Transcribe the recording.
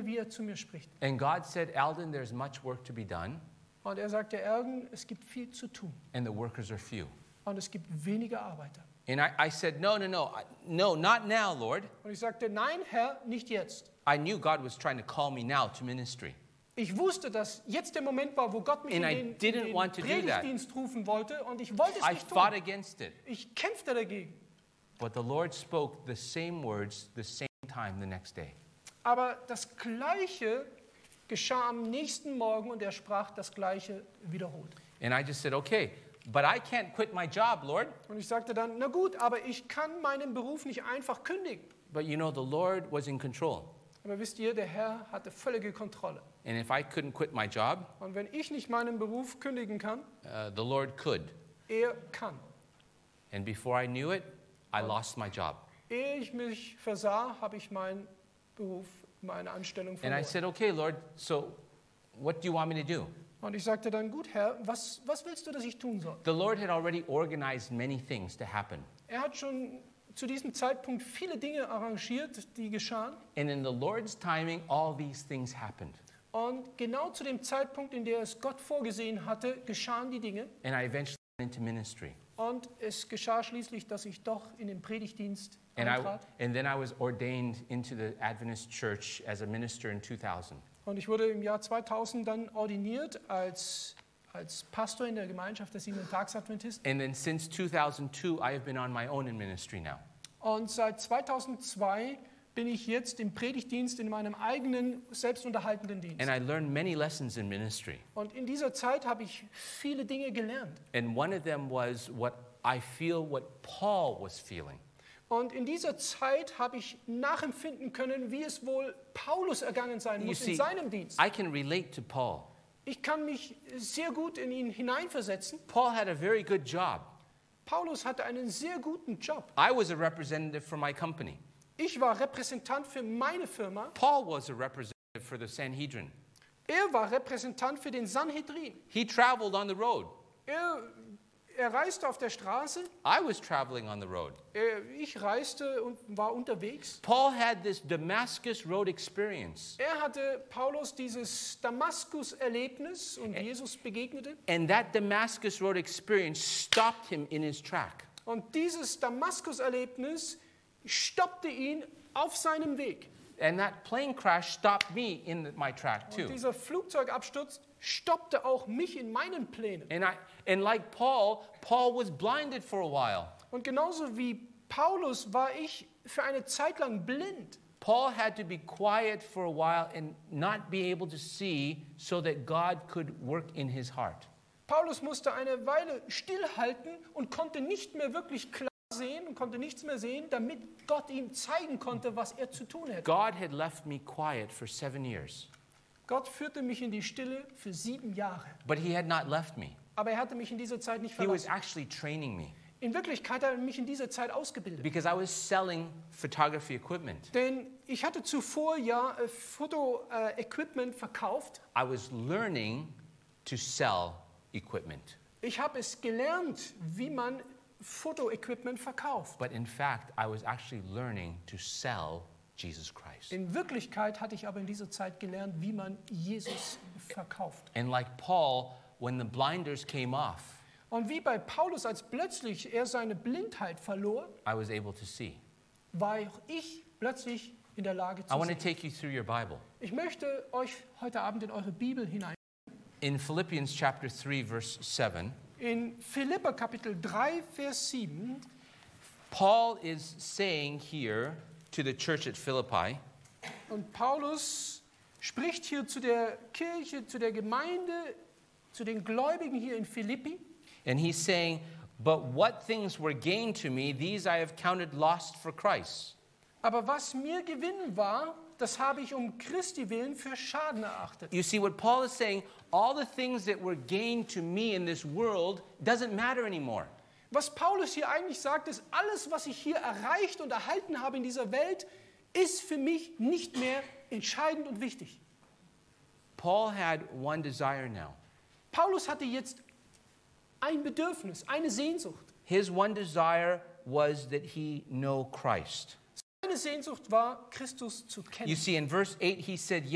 wie er zu mir spricht. And God said, Alden, there's much work to be done, Und er sagte, Ergen, es gibt viel zu tun. and the workers are few. Und es gibt wenige Arbeiter. And I said, no, not now, Lord. Und ich sagte, nein, Herr, nicht jetzt. I knew God was trying to call me now to ministry. Ich wusste, dass jetzt der Moment war, wo Gott mich in And I den didn't want to do that. Predigtdienst rufen wollte. Und ich wollte es I nicht fought tun. against it. Ich kämpfte dagegen. But the Lord spoke the same words the same time the next day. Aber das Gleiche geschah am nächsten Morgen und er sprach das Gleiche wiederholt. And I just said, okay, but I can't quit my job, Lord. Und ich sagte dann, na gut, aber ich kann meinen Beruf nicht einfach kündigen. But you know, the Lord was in control. Aber wisst ihr, der Herr hatte völlige Kontrolle. And if I couldn't quit my job, Und wenn ich nicht meinen Beruf kündigen kann, the Lord could. er kann. And before I knew it, I lost my job. Ehe ich mich versah, habe ich meinen Beruf, meine Anstellung And I verloren. said, okay, Lord, so what do you want me to do? Und ich sagte dann, gut Herr, was willst du, dass ich tun soll? The Lord had already organized many things to happen. Er hat schon zu diesem Zeitpunkt viele Dinge arrangiert, die geschahen. And in the Lord's timing, all these things happened. Und genau zu dem Zeitpunkt, in der es Gott vorgesehen hatte, geschahen die Dinge. And I eventually went into ministry. Und es geschah schließlich, dass ich doch in den Predigtdienst And eintrat. then I was ordained into the Adventist church as a minister in 2000. Und ich wurde im Jahr 2000 dann ordiniert als Pastor in der Gemeinschaft der Sieben-Tags-Adventisten. And then since 2002, I have been on my own in ministry now. Und seit 2002 bin ich jetzt im Predigtdienst in meinem eigenen, selbstunterhaltenden Dienst. And I learned many lessons in ministry. Und in dieser Zeit habe ich viele Dinge gelernt. And one of them was what I feel what Paul was feeling. Und in dieser Zeit habe ich nachempfinden können, wie es wohl Paulus ergangen sein You muss see, in seinem Dienst. I can relate to Paul. Ich kann mich sehr gut in ihn hineinversetzen. Paul had a very good job. Paulus hatte einen sehr guten Job. I was a representative for my company. Ich war Repräsentant für meine Firma. Paul was a representative for the Sanhedrin. Er war Repräsentant für den Sanhedrin. He traveled on the road. Er reiste auf der Straße. I was traveling on the road. Ich reiste und war unterwegs. Paul had this Damascus Road experience. Er hatte Paulus dieses Damaskus-Erlebnis und Jesus begegnete. And that Damascus Road experience stopped him in his track. Und dieses Damaskus-Erlebnis stoppte ihn auf seinem Weg. And that plane crash stopped me in my track Und too. dieser Flugzeugabsturz stoppte auch mich in meinen Plänen. And like Paul was blinded for a while. Und genauso wie Paulus war ich für eine Zeit lang blind. Paul had to be quiet for a while and not be able to see so that God could work in his heart. Paulus musste eine Weile stillhalten und konnte nicht mehr wirklich klar sehen und konnte nichts mehr sehen, damit Gott ihm zeigen konnte, was er zu tun hätte. God had left me quiet for 7 years. Gott führte mich in die Stille für 7 Jahre. But he had not left me. Aber er hatte mich in dieser Zeit nicht He was verlassen. actually training me In Wirklichkeit hat er mich in dieser Zeit ausgebildet. because I was selling photography equipment. Denn ich hatte zuvor ja Foto-Equipment verkauft. I was learning to sell equipment. Ich habe es gelernt, wie man Foto-Equipment verkauft. But in fact, I was actually learning to sell Jesus Christ. In Wirklichkeit hatte ich aber in dieser Zeit gelernt, wie man Jesus verkauft. And like Paul, when the blinders came off, Und wie bei Paulus, als plötzlich er seine Blindheit verlor, I was able to see. war auch ich plötzlich in der Lage I zu want to sehen. take you through your Bible. Ich möchte euch heute Abend in eure Bibel hinein. In Philippians chapter 3, verse 7, In Philipper Kapitel 3, Vers 7, Paul is saying here to the church at Philippi, und Paulus spricht hier zu der Kirche, zu der Gemeinde, zu den Gläubigen hier in Philippi. and he's saying, "But what things were gained to me, these I have counted lost for Christ. Aber was mir Gewinn war, das habe ich um Christi willen für Schaden erachtet. You see, what Paul is saying, all the things that were gained to me in this world doesn't matter anymore. Was Paulus hier eigentlich sagt, ist, alles, was ich hier erreicht und erhalten habe in dieser Welt, ist für mich nicht mehr entscheidend und wichtig. Paul had one desire now. Paulus hatte jetzt ein Bedürfnis, eine Sehnsucht. His one desire was that he know Christ. Seine Sehnsucht war, Christus zu kennen. You see, in verse 8, he said,